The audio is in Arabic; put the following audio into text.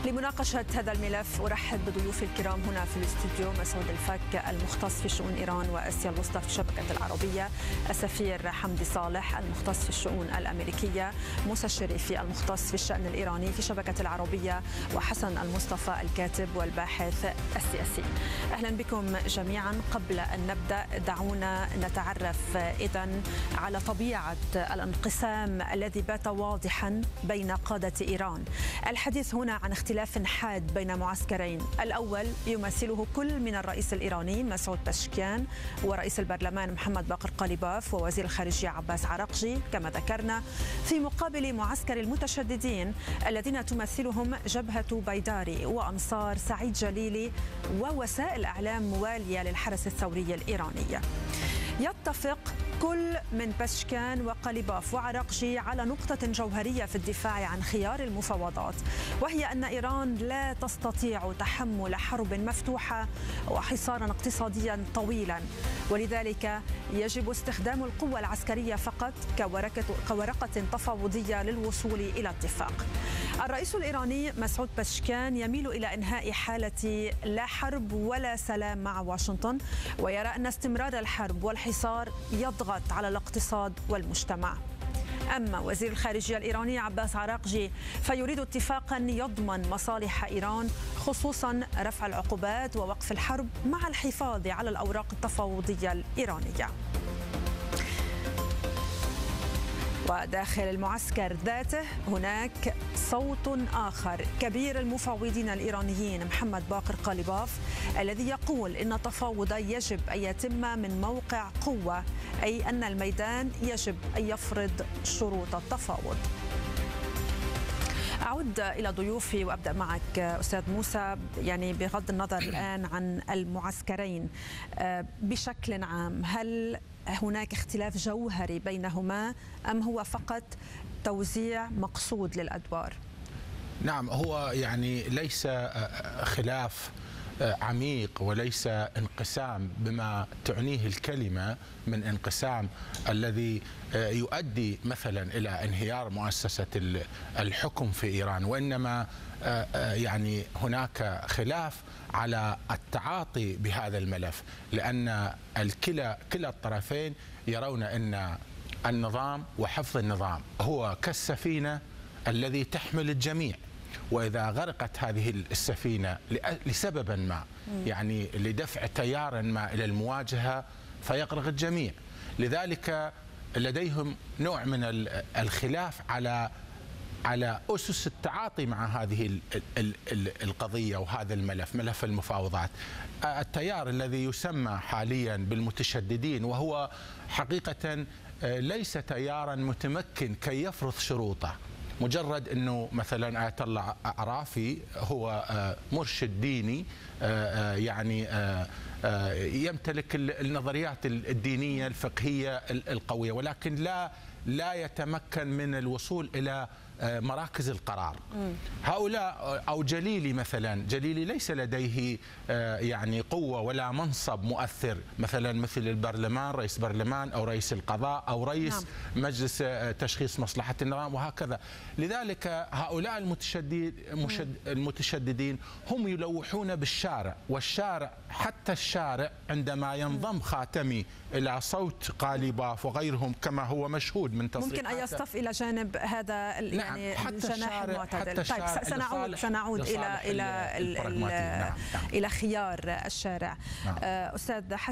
لمناقشة هذا الملف أرحب بضيوفي الكرام هنا في الاستوديو: مسعود الفك المختص في شؤون إيران وآسيا الوسطى في شبكة العربية، السفير حمدي صالح المختص في الشؤون الأمريكية، موسى الشريفي المختص في الشأن الإيراني في شبكة العربية، وحسن المصطفى الكاتب والباحث السياسي. أهلا بكم جميعا. قبل أن نبدأ دعونا نتعرف إذن على طبيعة الانقسام الذي بات واضحا بين قادة إيران. الحديث هنا عن اختلاف حاد بين معسكرين: الأول يمثله كل من الرئيس الإيراني مسعود باشكيان ورئيس البرلمان محمد باقر قاليباف ووزير الخارجية عباس عراقجي كما ذكرنا، في مقابل معسكر المتشددين الذين تمثلهم جبهة بيداري وأنصار سعيد جليلي ووسائل إعلام موالية للحرس الثوري الإيراني. يتفق كل من باشكيان وقاليباف وعراقجي على نقطة جوهرية في الدفاع عن خيار المفاوضات، وهي أن إيران لا تستطيع تحمل حرب مفتوحة وحصارا اقتصاديا طويلا، ولذلك يجب استخدام القوة العسكرية فقط كورقة تفاوضية للوصول إلى اتفاق. الرئيس الإيراني مسعود باشكيان يميل إلى إنهاء حالة لا حرب ولا سلام مع واشنطن، ويرى أن استمرار الحرب والحصار يضغط على الاقتصاد والمجتمع. أما وزير الخارجية الإيراني عباس عراقجي فيريد اتفاقا يضمن مصالح إيران، خصوصا رفع العقوبات ووقف الحرب مع الحفاظ على الأوراق التفاوضية الإيرانية. وداخل المعسكر ذاته هناك صوت آخر: كبير المفاوضين الإيرانيين محمد باقر قاليباف، الذي يقول إن التفاوض يجب أن يتم من موقع قوة، أي أن الميدان يجب أن يفرض شروط التفاوض. أعود إلى ضيوفي وأبدأ معك أستاذ موسى. يعني بغض النظر الآن عن المعسكرين بشكل عام، هل هناك اختلاف جوهري بينهما أم هو فقط توزيع مقصود للأدوار؟ نعم، هو يعني ليس خلاف عميق وليس انقسام بما تعنيه الكلمة من انقسام الذي يؤدي مثلا إلى انهيار مؤسسة الحكم في إيران، وإنما يعني هناك خلاف على التعاطي بهذا الملف، لأن كلا الطرفين يرون أن النظام وحفظ النظام هو كالسفينة الذي تحمل الجميع، وإذا غرقت هذه السفينة لسبب ما، يعني لدفع تيار ما إلى المواجهة، فيغرق الجميع. لذلك لديهم نوع من الخلاف على أسس التعاطي مع هذه القضية وهذا الملف، ملف المفاوضات. التيار الذي يسمى حاليا بالمتشددين، وهو حقيقة ليس تيارا متمكن كي يفرض شروطه، مجرد أنه مثلا آية الله عرافي هو مرشد ديني يعني يمتلك النظريات الدينية الفقهية القوية، ولكن لا يتمكن من الوصول إلى مراكز القرار. هؤلاء أو جليلي مثلا، جليلي ليس لديه يعني قوة ولا منصب مؤثر، مثل البرلمان، رئيس برلمان أو رئيس القضاء أو رئيس مجلس تشخيص مصلحة النظام وهكذا. لذلك هؤلاء المتشددين هم يلوحون بالشارع، والشارع حتى الشارع عندما ينضم خاتمي إلى صوت قاليباف وغيرهم كما هو مشهود من تصريحاته، ممكن أن يصطف إلى جانب هذا يعني الجناح المعتدل. طيب، سنعود إلى خيار الشارع. أستاذ